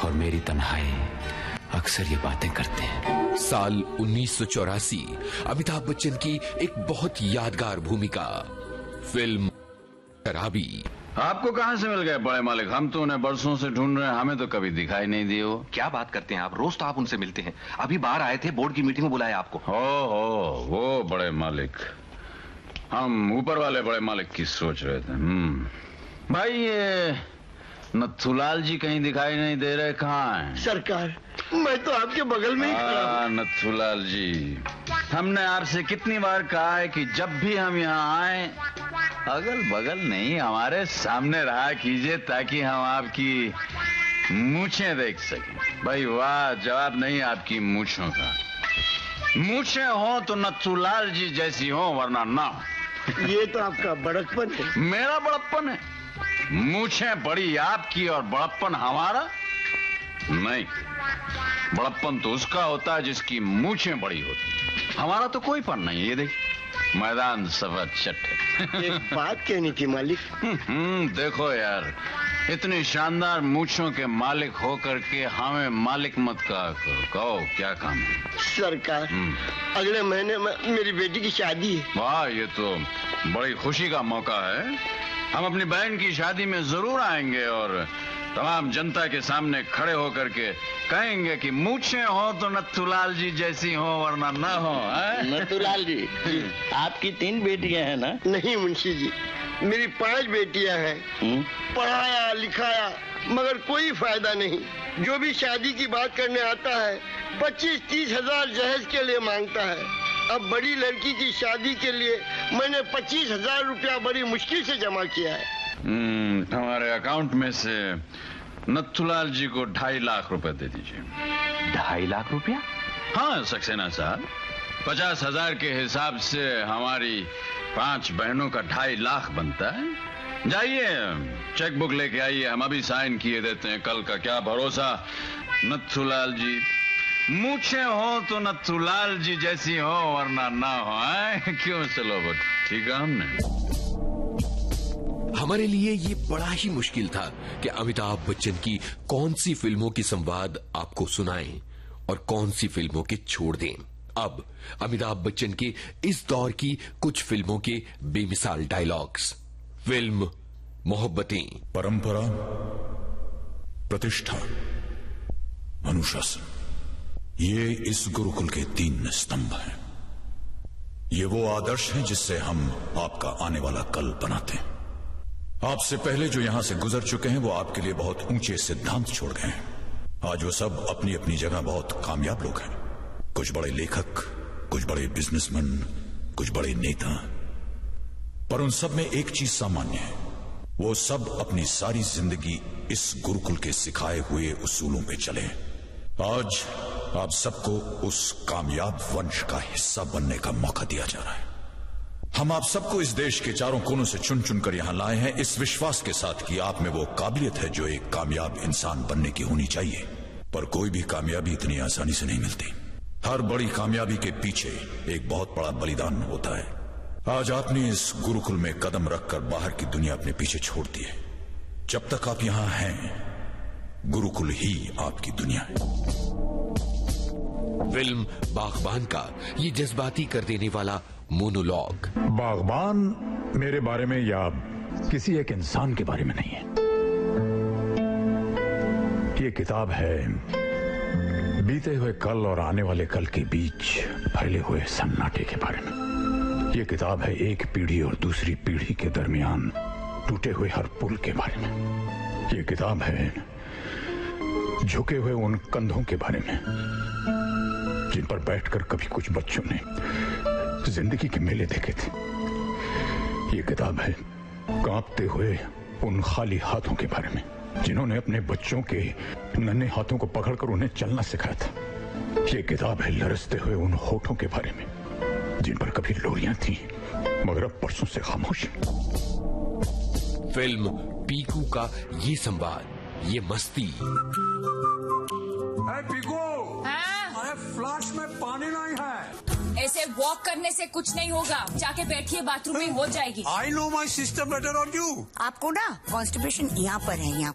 और मेरी तन्हाई अक्सर ये बातें करते हैं। साल 1984 अमिताभ बच्चन की एक बहुत यादगार भूमिका, फिल्म शराबी। आपको कहाँ से मिल गए बड़े मालिक? हम तो उन्हें बरसों से ढूंढ रहे हैं, हमें तो कभी दिखाई नहीं दिए वो। क्या बात करते हैं आप, रोज तो आप उनसे मिलते हैं। अभी बाहर आए थे, बोर्ड की मीटिंग में बुलाया आपको। हो वो बड़े मालिक, हम ऊपर वाले बड़े मालिक की सोच रहे थे। भाई ये नथुलाल जी कहीं दिखाई नहीं दे रहे, कहाँ हैं? सरकार, मैं तो आपके बगल में ही खड़ा हूं। नथुलाल जी, हमने आपसे कितनी बार कहा है कि जब भी हम यहाँ आए अगल बगल नहीं, हमारे सामने रहा कीजिए ताकि हम आपकी मूछें देख सकें। भाई वाह, जवाब नहीं आपकी मूछों का। मूछें हो तो नथुलाल जी जैसी हो, वरना ना हो। ये तो आपका बड़कपन है। मेरा बड़प्पन है? मूछें बड़ी आपकी और बड़प्पन हमारा? नहीं, बड़प्पन तो उसका होता है जिसकी मूछें बड़ी होती। हमारा तो कोई पन नहीं है। ये देखिए, मैदान सफेद चट्टे। एक बात कहनी थी मालिक। देखो यार, इतनी शानदार मूछों के मालिक होकर के हमें मालिक मत कहा करो। कहो क्या काम है? सरकार, अगले महीने में मेरी बेटी की शादी है। वाह, ये तो बड़ी खुशी का मौका है। हम अपनी बहन की शादी में जरूर आएंगे और तमाम जनता के सामने खड़े होकर के कहेंगे कि मूछें हो तो नथुलाल जी जैसी हो, वरना ना हो। नथुलाल जी, आपकी 3 बेटियां हैं ना? नहीं मुंशी जी, मेरी 5 बेटियां हैं। पढ़ाया लिखाया मगर कोई फायदा नहीं। जो भी शादी की बात करने आता है 25-30 हजार जहेज के लिए मांगता है। अब बड़ी लड़की की शादी के लिए मैंने 25,000 रुपया बड़ी मुश्किल से जमा किया है। हमारे अकाउंट में से नथुलाल जी को 2.5 लाख रुपए दे दीजिए। 2.5 लाख रुपया? हाँ सक्सेना साहब, 50,000 के हिसाब से हमारी 5 बहनों का 2.5 लाख बनता है। जाइए चेक बुक लेके आइए, हम अभी साइन किए देते हैं। कल का क्या भरोसा। नथुलाल जी, मूछें हो तो नथुलाल जी जैसी हो, वरना ना हो। क्यों? चलो बट ठीक है। हमने हमारे लिए ये बड़ा ही मुश्किल था कि अमिताभ बच्चन की कौन सी फिल्मों की संवाद आपको सुनाएं और कौन सी फिल्मों के छोड़ दें। अब अमिताभ बच्चन के इस दौर की कुछ फिल्मों के बेमिसाल डायलॉग्स। फिल्म मोहब्बतें। परंपरा, प्रतिष्ठा, अनुशासन, ये इस गुरुकुल के 3 स्तंभ हैं। ये वो आदर्श हैं जिससे हम आपका आने वाला कल बनाते हैं। आपसे पहले जो यहां से गुजर चुके हैं वो आपके लिए बहुत ऊंचे सिद्धांत छोड़ गए हैं। आज वो सब अपनी अपनी जगह बहुत कामयाब लोग हैं। कुछ बड़े लेखक, कुछ बड़े बिजनेसमैन, कुछ बड़े नेता। पर उन सब में एक चीज सामान्य है, वो सब अपनी सारी जिंदगी इस गुरुकुल के सिखाए हुए उसूलों पे चले। आज आप सबको उस कामयाब वंश का हिस्सा बनने का मौका दिया जा रहा है। हम आप सबको इस देश के चारों कोनों से चुन चुनकर यहां लाए हैं, इस विश्वास के साथ कि आप में वो काबिलियत है जो एक कामयाब इंसान बनने की होनी चाहिए। पर कोई भी कामयाबी इतनी आसानी से नहीं मिलती। हर बड़ी कामयाबी के पीछे एक बहुत बड़ा बलिदान होता है। आज आपने इस गुरुकुल में कदम रखकर बाहर की दुनिया अपने पीछे छोड़ दी है। जब तक आप यहां हैं, गुरुकुल ही आपकी दुनिया है। फिल्म बागबान का ये जज्बाती कर देने वाला मोनोलॉग। बागबान मेरे बारे में या किसी एक इंसान के बारे में नहीं है। ये किताब है बीते हुए कल और आने वाले कल के बीच फैले हुए सन्नाटे के बारे में। ये किताब है एक पीढ़ी और दूसरी पीढ़ी के दरमियान टूटे हुए हर पुल के बारे में। ये किताब है झुके हुए उन कंधों के बारे में जिन पर बैठकर कभी कुछ बच्चों ने जिंदगी के मेले देखे थे। ये किताब है कांपते हुए उन खाली हाथों के बारे में जिन्होंने अपने बच्चों के नन्हे हाथों को पकड़कर उन्हें चलना सिखाया था। ये किताब है लरसते हुए उन होठों के बारे में जिन पर कभी लोरियां थी मगर अब परसों से खामोश। फिल्म पीकू का ये संवाद, ये मस्ती। पीकू, अरे फ्लास्क में पानी नहीं है। ऐसे वॉक करने से कुछ नहीं होगा, जाके बैठिए, बाथरूम में हो जाएगी। I know my sister better on you. आपको ना कॉन्स्टिपेशन यहाँ पर है, यहाँ